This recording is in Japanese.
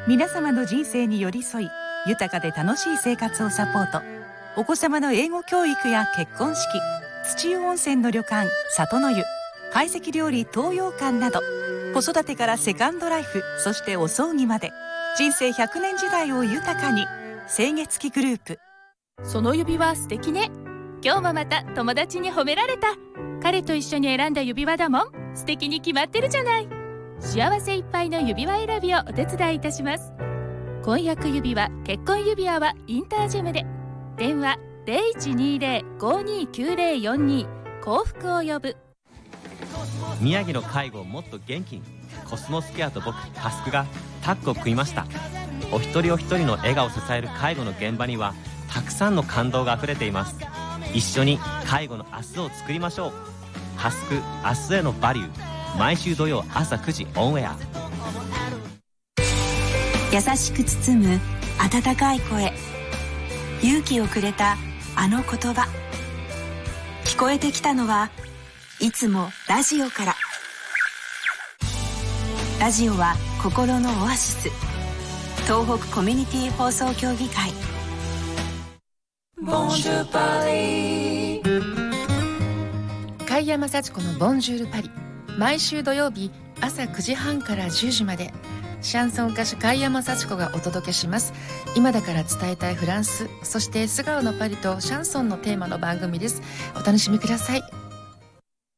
皆様の人生に寄り添い、豊かで楽しい生活をサポート。お子様の英語教育や結婚式、土湯温泉の旅館里の湯、懐石料理東洋館など、子育てからセカンドライフ、そしてお葬儀まで、人生100年時代を豊かに。清月期グループ。 その指輪素敵ね。今日もまた友達に褒められた。彼と一緒に選んだ指輪だもん。素敵に決まってるじゃない。幸せいっぱいの指輪選びをお手伝いいたします。婚約指輪、結婚指輪はインタージェムで。電話 0120-529042 幸福を呼ぶ。 宮城の介護をもっと元気に、コスモスケアと僕タスクがタッグを組みました。お一人お一人の笑顔を支える介護の現場にはたくさんの感動があふれています。一緒に介護の明日を作りましょう。タスク明日へのバリュー、毎週土曜朝9時オンエア。 優しく包む温かい声、勇気をくれたあの言葉、聞こえてきたのはいつもラジオから。ラジオは心のオアシス。東北コミュニティ放送協議会。 ボンジューパリ貝山幸子のボンジュールパリ、毎週土曜日朝9時半から10時まで、シャンソン歌手貝山幸子がお届けします。今だから伝えたいフランス、そして素顔のパリとシャンソンのテーマの番組です。お楽しみください。